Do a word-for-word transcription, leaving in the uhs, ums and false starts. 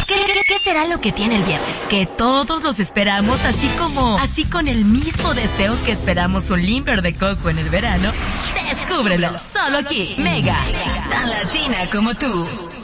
¿Qué, qué, ¿Qué será lo que tiene el viernes? Que todos los esperamos, así como, así con el mismo deseo que esperamos un limber de coco en el verano. Descúbrelo, solo aquí, Mega, tan latina como tú.